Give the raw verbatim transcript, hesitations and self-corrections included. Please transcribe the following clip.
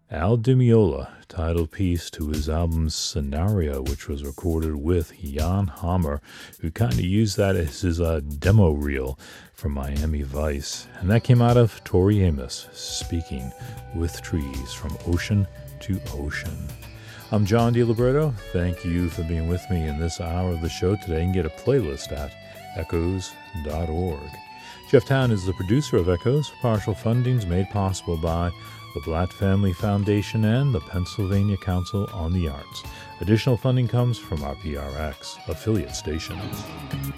Al Di Meola, title piece to his album Scenario, which was recorded with Jan Hammer, who kind of used that as his uh, demo reel for Miami Vice. And that came out of Tori Amos, Speaking with Trees, From Ocean to Ocean. I'm John DiLiberto. Thank you for being with me in this hour of the show today. You can get a playlist at echoes dot org. Jeff Town is the producer of Echoes. Partial funding is made possible by the Blatt Family Foundation and the Pennsylvania Council on the Arts. Additional funding comes from our P R X affiliate stations.